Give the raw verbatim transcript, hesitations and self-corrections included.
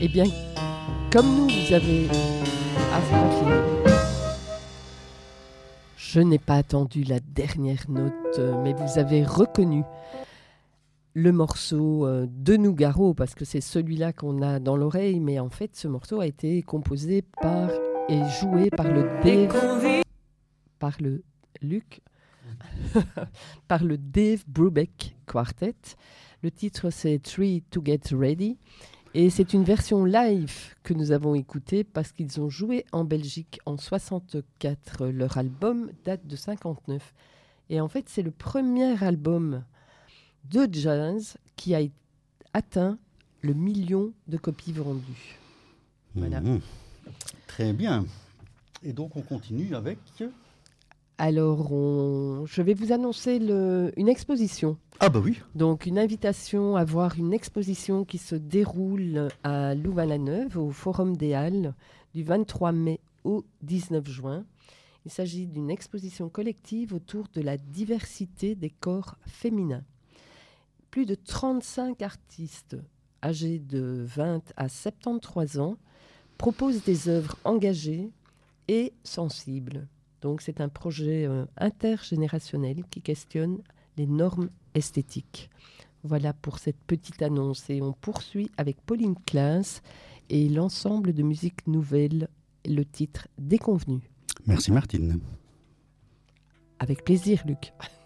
Eh bien, comme nous, vous avez... Ah, c'est pas fini. Je n'ai pas attendu la dernière note, mais vous avez reconnu le morceau de Nougaro, parce que c'est celui-là qu'on a dans l'oreille, mais en fait, ce morceau a été composé par et joué par le Dave... par le Luc... par le Dave Brubeck Quartet. Le titre, c'est Three to Get Ready. Et c'est une version live que nous avons écoutée parce qu'ils ont joué en Belgique en soixante-quatre. Leur album date de cinquante-neuf. Et en fait, c'est le premier album de jazz qui a atteint le million de copies vendues. Voilà. Mmh. Très bien. Et donc, on continue avec... Alors, on... je vais vous annoncer le... une exposition. Ah bah oui. Donc, une invitation à voir une exposition qui se déroule à Louvain-la-Neuve, au Forum des Halles, du vingt-trois mai au dix-neuf juin. Il s'agit d'une exposition collective autour de la diversité des corps féminins. Plus de trente-cinq artistes âgés de vingt à soixante-treize ans proposent des œuvres engagées et sensibles. Donc, c'est un projet euh, intergénérationnel qui questionne les normes esthétiques. Voilà pour cette petite annonce. Et on poursuit avec Pauline Claes et l'ensemble de musique nouvelle, le titre Déconvenu. Merci Martine. Avec plaisir, Luc.